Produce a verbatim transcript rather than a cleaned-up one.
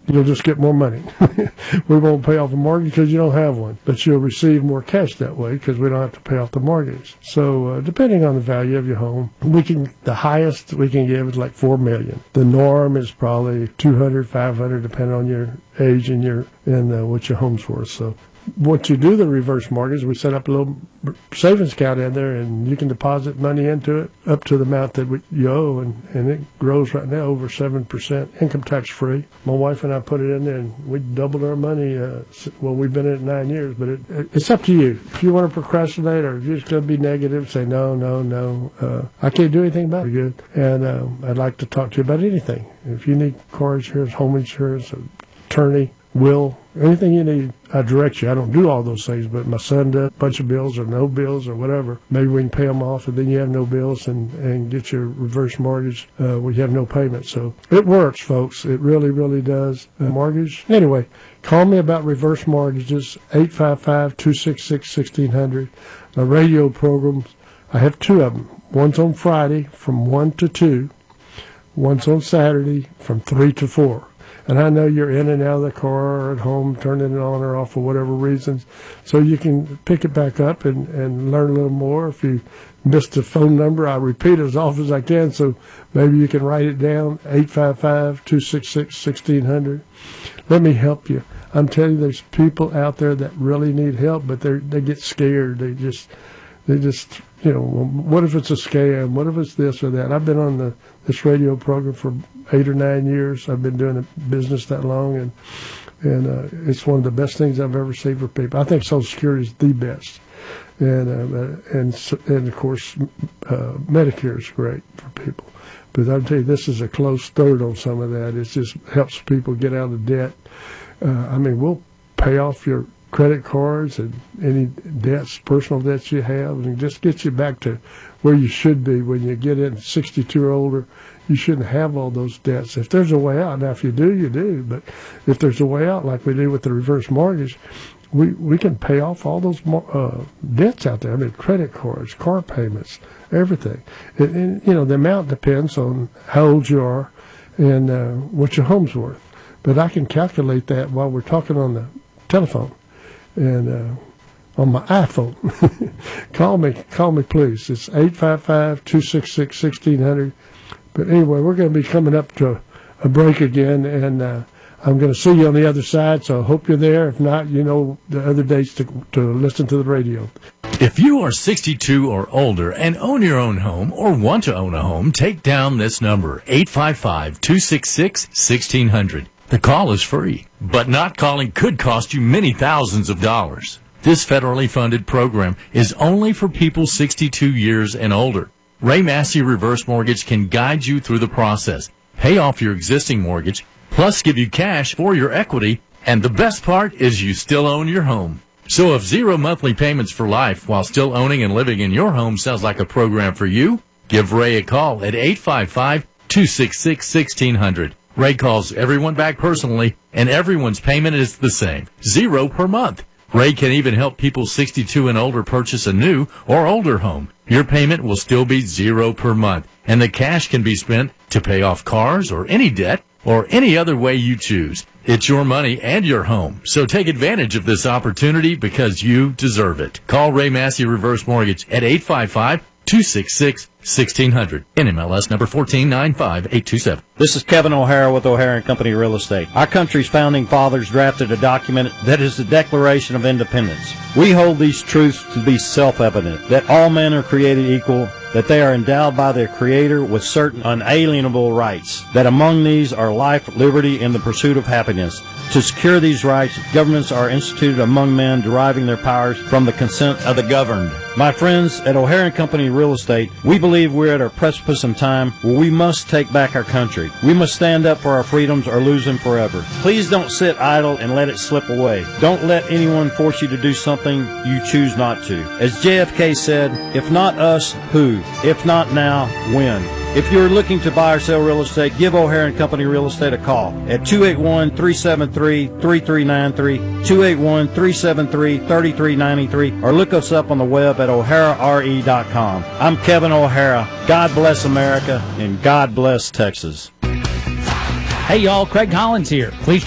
you'll just get more money. We won't pay off the mortgage because you don't have one, but you'll receive more cash that way because we don't have to pay off the mortgage. So uh, depending on the value of your home, we can the highest we can give is like four million dollars. The norm is probably two hundred, five hundred, depending on your age and your and uh, what your home's worth. So once you do the reverse mortgage, we set up a little savings account in there, and you can deposit money into it up to the amount that we, you owe, and, and it grows right now over seven percent, income tax free. My wife and I put it in there, and we doubled our money. Uh, well, we've been in it nine years, but it, it, it's up to you. If you want to procrastinate or if you're just going to be negative, say no, no, no. Uh, I can't do anything about it. Good. And uh, I'd like to talk to you about anything. If you need car insurance, home insurance, attorney, will, anything you need, I direct you. I don't do all those things, but my son does a bunch of bills or no bills or whatever. Maybe we can pay them off, and then you have no bills and, and get your reverse mortgage uh, where you have no payment. So it works, folks. It really, really does. Uh, mortgage. Anyway, call me about reverse mortgages, eight five five, two six six, one six zero zero. My radio programs, I have two of them. One's on Friday from one to two. One's on Saturday from three to four. And I know you're in and out of the car or at home, turning it on or off for whatever reasons. So you can pick it back up and, and learn a little more. If you missed the phone number, I repeat it as often as I can. So maybe you can write it down, eight five five, two six six, one six zero zero. Let me help you. I'm telling you, there's people out there that really need help, but they they get scared. They just, they just, you know, what if it's a scam? What if it's this or that? I've been on the this radio program for eight or nine years. I've been doing a business that long, and and uh, it's one of the best things I've ever seen for people. I think Social Security is the best, and uh, and and of course uh, Medicare is great for people. But I'll tell you, this is a close third on some of that. It just helps people get out of debt. Uh, I mean, we'll pay off your credit cards and any debts, personal debts you have, and just get you back to where you should be when you get in sixty-two or older. You shouldn't have all those debts. If there's a way out, now if you do, you do. But if there's a way out, like we do with the reverse mortgage, we, we can pay off all those uh, debts out there. I mean, credit cards, car payments, everything. And, and, you know, the amount depends on how old you are and uh, what your home's worth. But I can calculate that while we're talking on the telephone and uh, on my iPhone. Call me, call me, please. It's eight five five, two six six, one six zero zero. But anyway, we're going to be coming up to a break again, and uh, I'm going to see you on the other side, so I hope you're there. If not, you know the other dates to, to listen to the radio. If you are sixty-two or older and own your own home or want to own a home, take down this number, eight five five, two six six, one six zero zero. The call is free, but not calling could cost you many thousands of dollars. This federally funded program is only for people sixty-two years and older. Ray Massey Reverse Mortgage can guide you through the process, pay off your existing mortgage, plus give you cash for your equity, and the best part is you still own your home. So if zero monthly payments for life while still owning and living in your home sounds like a program for you, give Ray a call at eight five five, two six six, one six zero zero. Ray calls everyone back personally, and everyone's payment is the same, zero per month. Ray can even help people sixty-two and older purchase a new or older home. Your payment will still be zero per month, and the cash can be spent to pay off cars or any debt or any other way you choose. It's your money and your home, so take advantage of this opportunity because you deserve it. Call Ray Massey Reverse Mortgage at eight five five, two six six, one six zero zero. N M L S number one four nine five eight two seven. This is Kevin O'Hara with O'Hara and Company Real Estate. Our country's founding fathers drafted a document that is the Declaration of Independence. We hold these truths to be self-evident, that all men are created equal, that they are endowed by their Creator with certain unalienable rights, that among these are life, liberty, and the pursuit of happiness. To secure these rights, governments are instituted among men, deriving their powers from the consent of the governed. My friends at O'Hara and Company Real Estate, we believe we're at a precipice in time where we must take back our country. We must stand up for our freedoms or lose them forever. Please don't sit idle and let it slip away. Don't let anyone force you to do something you choose not to. As J F K said, if not us, who? If not now, when? If you're looking to buy or sell real estate, give O'Hara and Company Real Estate a call at two eight one, three seven three, three three nine three, two eight one, three seven three, three three nine three, or look us up on the web at o'hara r e dot com. I'm Kevin O'Hara. God bless America, and God bless Texas. Hey, y'all, Craig Collins here. Please